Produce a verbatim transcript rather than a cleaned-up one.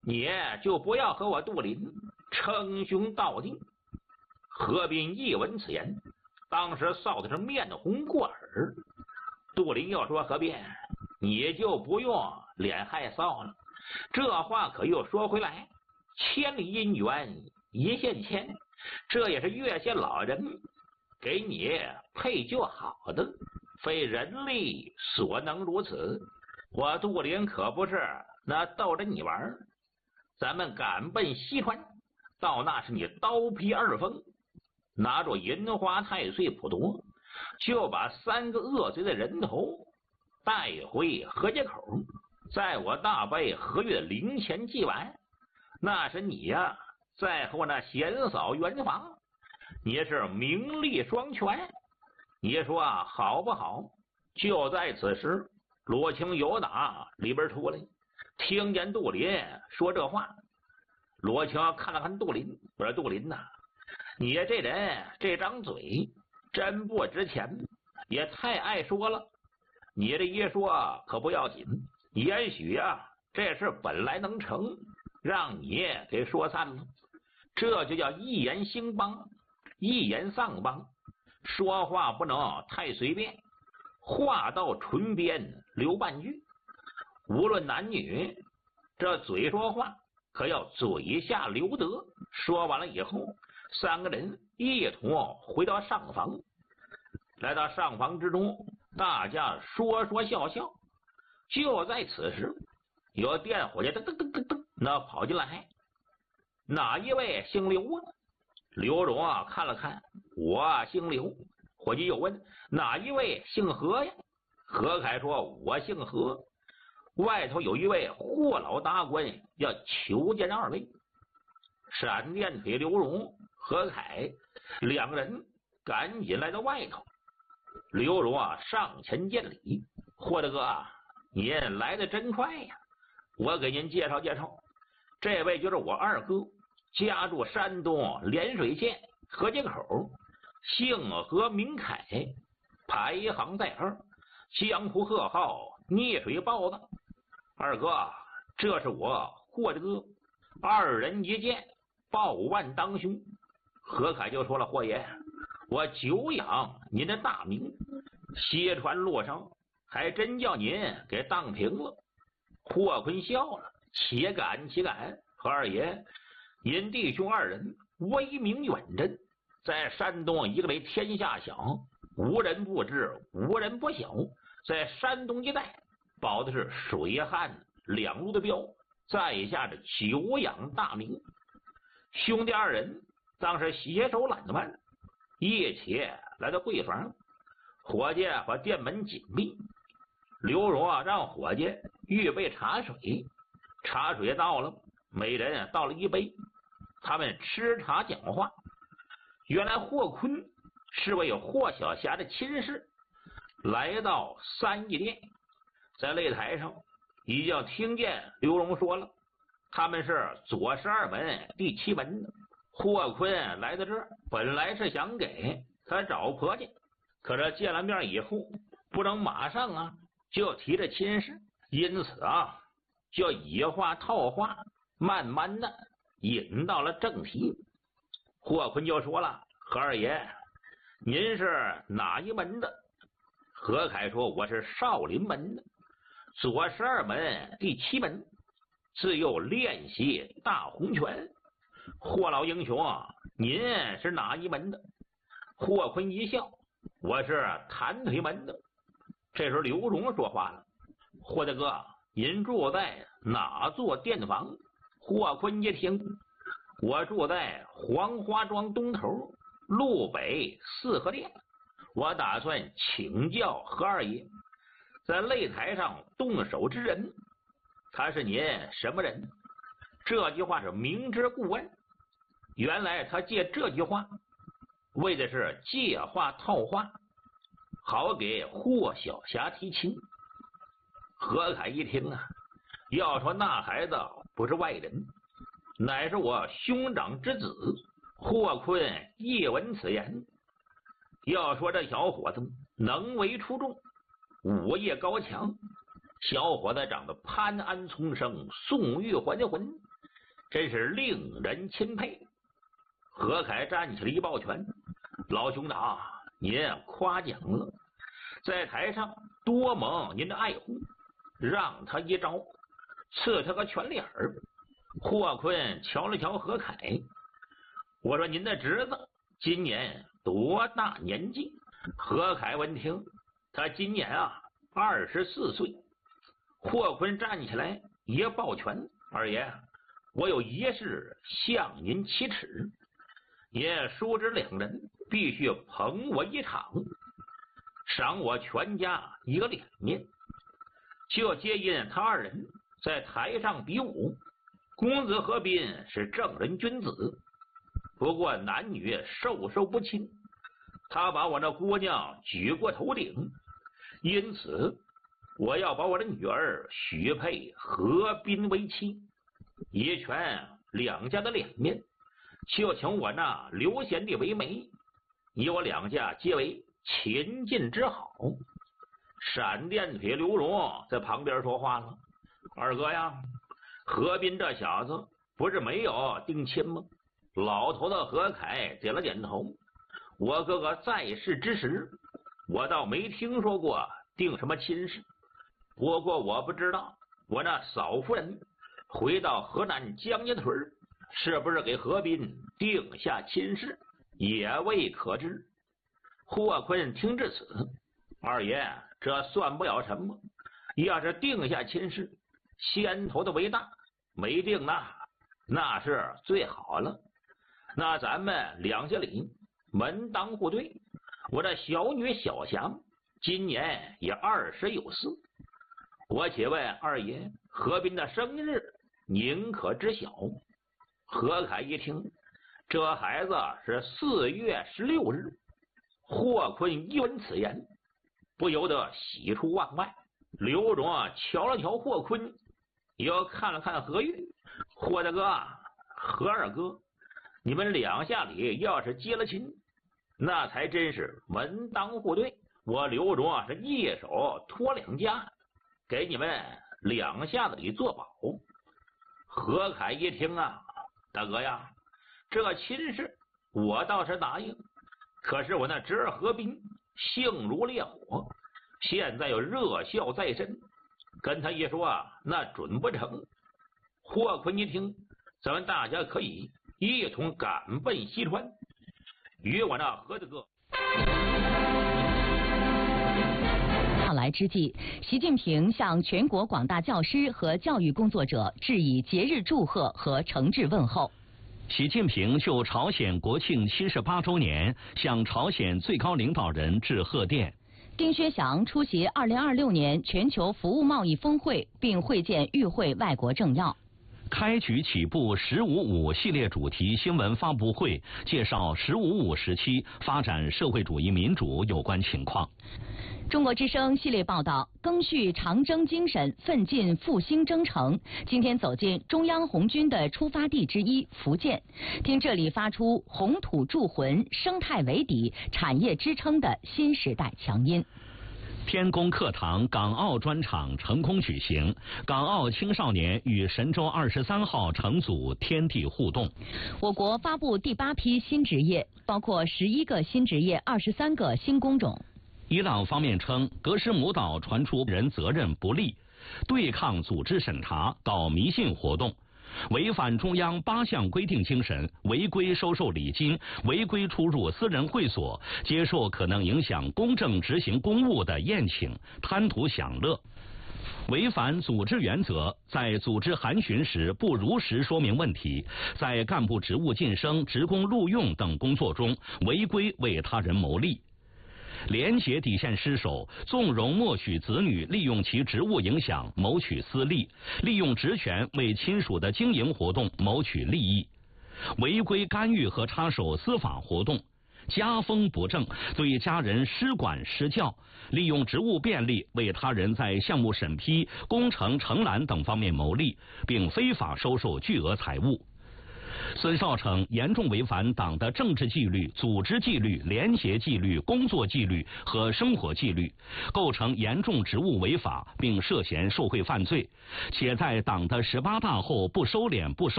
你就不要和我杜林称兄道弟。何斌一闻此言，当时臊的是面红过耳。杜林又说：“何斌，你就不用脸害臊了，这话可又说回来，千里姻缘一线牵，这也是岳县老人给你配就好的，非人力所能如此。我杜林可不是那逗着你玩，咱们赶奔西川，到那是你刀劈二峰，拿着银花太岁普陀，就把三个恶贼的人头带回河街口，在我大伯何月灵前祭完，那是你呀，在和我那贤嫂圆房，你是名利双全，你说好不好？”就在此时，罗青由打里边出来，听见杜林说这话。罗青看了看杜林，我说：“杜林呐、啊，你这人这张嘴真不值钱，也太爱说了。你这一说可不要紧，也许啊这事本来能成，让你给说散了。这就叫一言兴邦，一言丧邦，说话不能太随便，话到唇边留半句。无论男女，这嘴说话可要嘴下留德。”说完了以后，三个人一同回到上房。来到上房之中，大家说说笑笑。就在此时，有电伙计噔噔噔噔噔那跑进来：“哪一位姓刘啊？”刘荣啊看了看，我姓刘。伙计又问：“哪一位姓何呀？”何凯说：“我姓何。”外头有一位霍老大官要求见二位。闪电腿刘荣、何凯两个人赶紧来到外头。刘荣啊上前见礼：“霍大哥，您来的真快呀！我给您介绍介绍，这位就是我二哥，家住山东涟水县河街口，姓何名凯，排行在二，江湖贺号溺水豹子。二哥，这是我霍大哥。”二人一见，报万当兄。何凯就说了：“霍爷，我久仰您的大名，西川路上还真叫您给当平了。”霍坤笑了：“岂敢岂敢，何二爷，您弟兄二人威名远震，在山东一个为天下响，无人不知，无人不晓，在山东一带保的是水旱两路的标，在下的久仰大名。”兄弟二人当时携手揽腕，一起来到柜房。伙计把店门紧闭，刘荣啊让伙计预备茶水，茶水到了，每人倒了一杯。他们吃茶讲话。原来霍坤是位霍小霞的亲事，来到三义店，在擂台上已经听见刘荣说了，他们是左十二门第七门的。霍坤来到这儿，本来是想给他找婆家，可是见了面以后，不能马上啊就提着亲事，因此啊就以话套话，慢慢的引到了正题。霍坤就说了：“何二爷，您是哪一门的？”何凯说：“我是少林门的，左十二门第七门，自幼练习大洪拳。”霍老英雄啊，您是哪一门的？霍坤一笑：“我是弹腿门的。”这时候刘荣说话了：“霍大哥，您住在哪座店房？”霍坤一听：“我住在黄花庄东头路北四合店，我打算请教何二爷，在擂台上动手之人，他是您什么人？”这句话是明知故问。原来他借这句话为的是借话套话，好给霍小霞提亲。何凯一听啊，要说那孩子不是外人，乃是我兄长之子。霍坤一闻此言，要说这小伙子能为出众，武艺高强，小伙子长得潘安从生，宋玉还魂， 真是令人钦佩。何凯站起来一抱拳：“老兄长，您夸奖了，在台上多蒙您的爱护，让他一招，赐他个全脸儿。”霍坤瞧了瞧何凯，我说：“您的侄子今年多大年纪？”何凯闻听，他今年啊二十四岁。霍坤站起来也抱拳：“二爷，我有一事向您启齿，您叔侄两人必须捧我一场，赏我全家一个脸面。就皆因他二人在台上比武，公子何斌是正人君子，不过男女授受不亲，他把我那姑娘举过头顶，因此我要把我的女儿许配何斌为妻，以全两家的脸面，就请我那刘贤弟为媒，以我两家皆为秦晋之好。”闪电腿刘荣在旁边说话了：“二哥呀，何斌这小子不是没有定亲吗？”老头子何凯点了点头：“我哥哥在世之时，我倒没听说过定什么亲事。不过我不知道我那嫂夫人回到河南江家屯是不是给何斌定下亲事，也未可知。”霍坤听至此：“二爷，这算不了什么，要是定下亲事，先头的为大，没定那那是最好了。那咱们两家里门当户对，我这小女小祥今年也二十有四。我且问二爷，何斌的生日您可知晓？”何凯一听，这孩子是四月十六日。霍坤一闻此言，不由得喜出望外。刘荣瞧了瞧霍坤，又看了看何玉：“霍大哥，何二哥，你们两下里要是结了亲，那才真是门当户对。我刘荣啊是一手托两家，给你们两下子里做保。”何凯一听啊：“大哥呀，这亲事我倒是答应，可是我那侄儿何斌性如烈火，现在有热笑在身，跟他一说啊，那准不成。”霍坤一听，咱们大家可以一同赶奔西川，与我那何大哥。 到来之际，习近平向全国广大教师和教育工作者致以节日祝贺和诚挚问候。 习近平就朝鲜国庆七十八周年向朝鲜最高领导人致贺电。 丁薛祥出席二零二六年全球服务贸易峰会，并会见与会外国政要。 开局起步“十五五”系列主题新闻发布会，介绍“十五五”时期发展社会主义民主有关情况。 中国之声系列报道：赓续长征精神，奋进复兴征程。今天走进中央红军的出发地之一福建，听这里发出红土铸魂、生态为底、产业支撑的新时代强音。 天宫课堂港澳专场成功举行，港澳青少年与神舟二十三号乘组天地互动。 我国发布第八批新职业，包括十一个新职业、二十三个新工种。 伊朗方面称，格什姆岛传出人责任不力，对抗组织审查，搞迷信活动，违反中央八项规定精神，违规收受礼金，违规出入私人会所，接受可能影响公正执行公务的宴请，贪图享乐。违反组织原则，在组织函询时不如实说明问题，在干部职务晋升、职工录用等工作中违规为他人谋利。廉洁底线失守，纵容默许子女利用其职务影响谋取私利，利用职权为亲属的经营活动谋取利益，违规干预和插手司法活动，家风不正，对家人施管施教，利用职务便利为他人在项目审批、工程承揽等方面谋利，并非法收受巨额财物。孙少成严重违反党的政治纪律、组织纪律、廉洁纪律、工作纪律和生活纪律，构成严重职务违法，并涉嫌受贿犯罪，且在党的十八大后不收敛、不收